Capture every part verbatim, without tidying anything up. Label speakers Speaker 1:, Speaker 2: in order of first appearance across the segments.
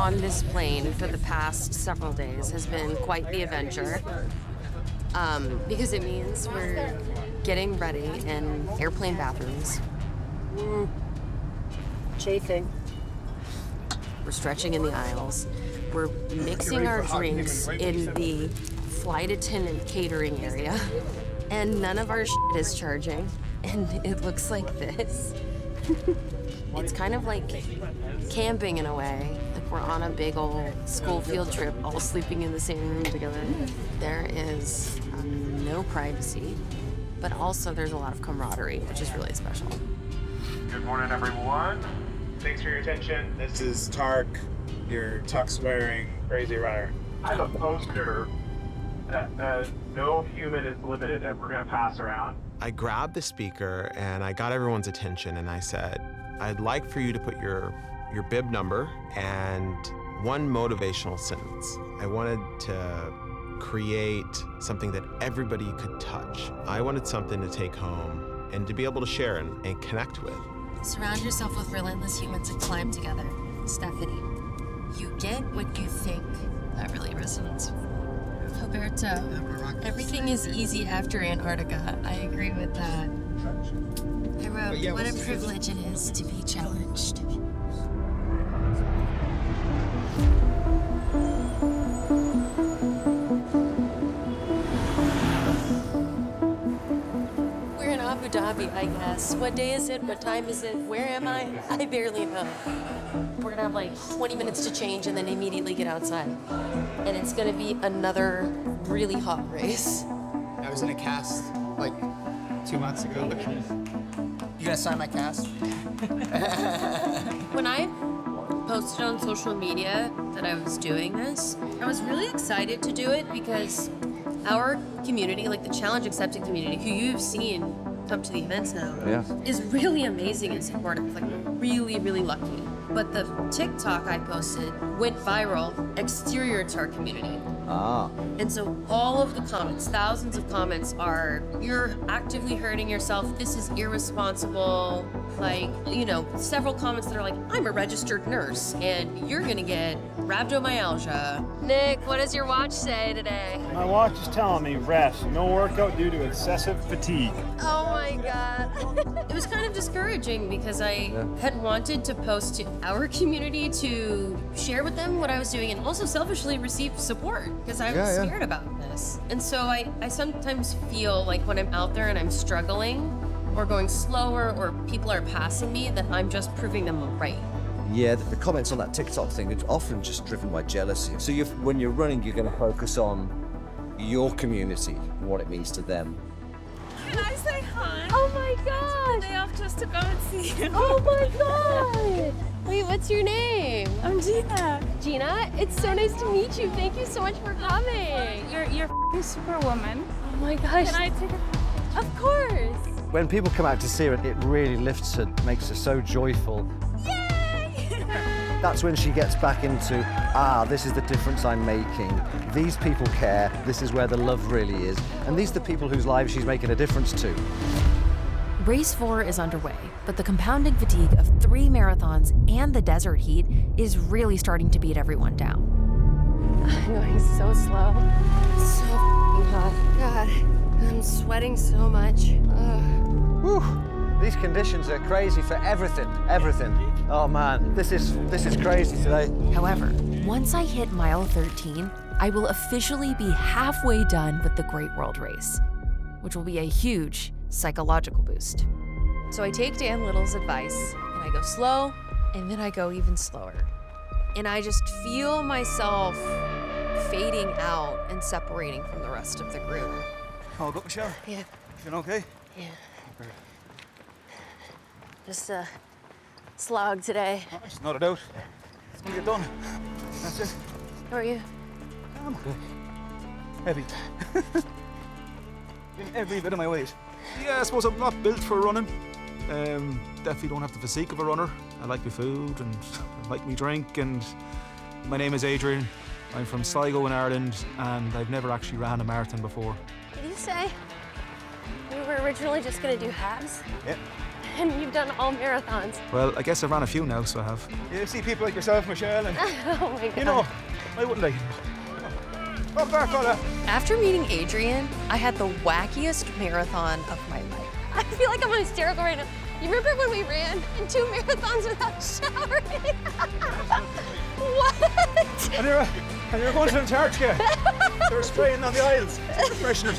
Speaker 1: on this plane for the past several days has been quite the adventure. Um, because it means we're getting ready in airplane bathrooms.
Speaker 2: Mm. Chafing.
Speaker 1: We're stretching in the aisles. We're mixing our drinks in the flight attendant catering area. And none of our shit is charging. And it looks like this. It's kind of like camping in a way. Like we're on a big old school field trip, all sleeping in the same room together. There is um, no privacy, but also there's a lot of camaraderie, which is really special.
Speaker 3: Good morning, everyone. Thanks for your attention. This is Tark, your tux-wearing crazy runner. I have a poster that says, no human is limited, and we're gonna pass around.
Speaker 4: I grabbed the speaker and I got everyone's attention and I said, I'd like for you to put your, your bib number and one motivational sentence. I wanted to create something that everybody could touch. I wanted something to take home and to be able to share and, and connect with.
Speaker 5: Surround yourself with relentless humans and climb together. Stephanie, you get what you think. That really resonates. Roberto, everything is easy after Antarctica. I agree with that. I wrote, what a privilege it is to be challenged.
Speaker 2: We're in Abu Dhabi, I guess. What day is it? What time is it? Where am I? I barely know. We're gonna have like twenty minutes to change and then immediately get outside. And it's gonna be another really hot race.
Speaker 6: I was in a cast like two months ago. You gonna sign my cast?
Speaker 2: When I posted on social media that I was doing this, I was really excited to do it because our community, like the challenge accepting community, who you've seen come to the events now,
Speaker 7: yeah.
Speaker 2: is really amazing and supportive. Like really, really lucky. But the TikTok I posted went viral exterior to our community.
Speaker 7: Ah.
Speaker 2: And so all of the comments, thousands of comments are, you're actively hurting yourself, this is irresponsible. Like, you know, several comments that are like, I'm a registered nurse and you're gonna get rhabdomyalgia. Nick, what does your watch say today?
Speaker 8: My watch is telling me rest, no workout due to excessive fatigue.
Speaker 2: Oh my God. It was kind of discouraging because I yeah. had wanted to post to our community to share with them what I was doing and also selfishly receive support because I was yeah, yeah. scared about this. And so I, I sometimes feel like when I'm out there and I'm struggling or going slower or people are passing me that I'm just proving them right.
Speaker 7: Yeah, the, the comments on that TikTok thing, it's often just driven by jealousy. So you've, when you're running, you're going to focus on your community and what it means to them.
Speaker 9: Can I say hi?
Speaker 2: Oh my God!
Speaker 9: I took the day off just to go and see you.
Speaker 2: Oh my God! Wait, what's your name?
Speaker 9: I'm Gina.
Speaker 2: Gina, it's so nice to meet you. Thank you so much for coming.
Speaker 9: You're you're a superwoman.
Speaker 2: Oh my gosh!
Speaker 9: Can I take a?
Speaker 2: Of course.
Speaker 7: When people come out to see her, it really lifts her, makes her so joyful.
Speaker 9: Yay!
Speaker 7: That's when she gets back into, ah, this is the difference I'm making. These people care. This is where the love really is. And these are the people whose lives she's making a difference to.
Speaker 5: Race four is underway, but the compounding fatigue of three marathons and the desert heat is really starting to beat everyone down.
Speaker 2: I'm going so slow. It's so f***ing hot. God, I'm sweating so much.
Speaker 7: Whew. These conditions are crazy for everything, everything. Oh man, this is this is crazy today.
Speaker 5: However, once I hit mile thirteen, I will officially be halfway done with the Great World Race, which will be a huge psychological boost.
Speaker 1: So I take Dan Little's advice, and I go slow, and then I go even slower. And I just feel myself fading out and separating from the rest of the group.
Speaker 6: Oh, got the shower?
Speaker 1: Yeah.
Speaker 6: Feeling okay?
Speaker 1: Yeah. Just a slog today.
Speaker 6: Oh, it's not a doubt. It's gonna get done. That's it.
Speaker 1: How are you?
Speaker 6: I'm okay. Heavy. In every bit of my weight. Yeah, I suppose I'm not built for running. Um, definitely don't have the physique of a runner. I like my food and I like my drink. And my name is Adrian. I'm from Sligo in Ireland, and I've never actually ran a marathon before.
Speaker 2: Did you say we were originally just gonna do halves?
Speaker 6: Yeah.
Speaker 2: and you've done all marathons.
Speaker 6: Well, I guess I've ran a few now, so I have.
Speaker 8: You see people like yourself, Michelle, and
Speaker 2: Oh my god.
Speaker 8: you know, why wouldn't I? Up there, fella.
Speaker 5: After meeting Adrian, I had the wackiest marathon of my life.
Speaker 2: I feel like I'm hysterical right now. You remember when we ran in two marathons without showering? What?
Speaker 8: And you're, and you're going to the Antarctica. They're spraying on the aisles. Fresheners.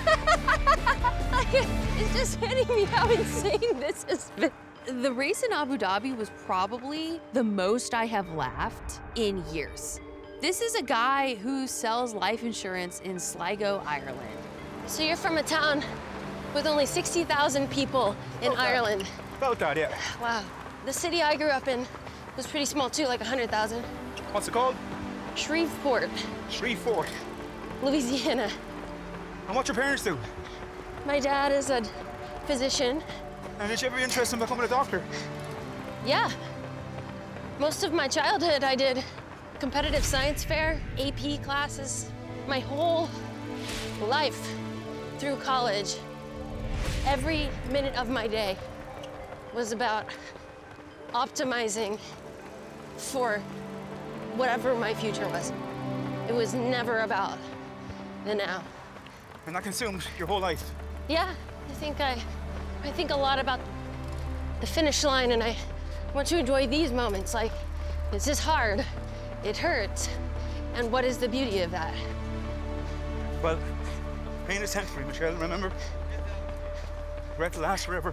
Speaker 2: It's just hitting me how insane this has been.
Speaker 5: The race in Abu Dhabi was probably the most I have laughed in years. This is a guy who sells life insurance in Sligo, Ireland.
Speaker 2: So you're from a town with only sixty thousand people in
Speaker 8: About that.
Speaker 2: Ireland.
Speaker 8: About that, yeah.
Speaker 2: Wow. The city I grew up in was pretty small too, like one hundred thousand.
Speaker 8: What's it called?
Speaker 2: Shreveport,
Speaker 8: Shreveport.
Speaker 2: Louisiana.
Speaker 8: And what your parents do?
Speaker 2: My dad is a physician.
Speaker 8: And did you ever be interested in becoming a doctor?
Speaker 2: Yeah. Most of my childhood I did competitive science fair, A P classes. My whole life through college, every minute of my day was about optimizing for whatever my future was. It was never about the now.
Speaker 8: And that consumed your whole life.
Speaker 2: Yeah, I think I, I think a lot about the finish line, and I want to enjoy these moments. Like, this is hard, it hurts, and what is the beauty of that?
Speaker 8: Well, pain is temporary, Michelle, remember? Regret lasts forever.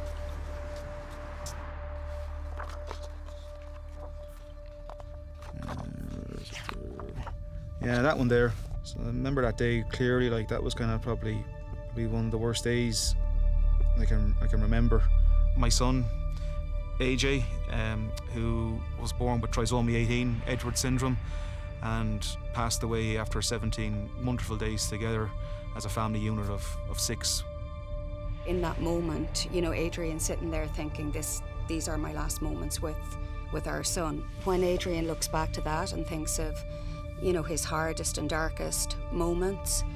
Speaker 8: Yeah, that one there. So I remember that day clearly. Like, that was kind of probably, probably one of the worst days I can I can remember.
Speaker 6: My son, A J, um, who was born with trisomy eighteen, Edward syndrome, and passed away after seventeen wonderful days together as a family unit of, of six.
Speaker 10: In that moment, you know, Adrian sitting there thinking, this, these are my last moments with, with our son. When Adrian looks back to that and thinks of, you know, his hardest and darkest moments,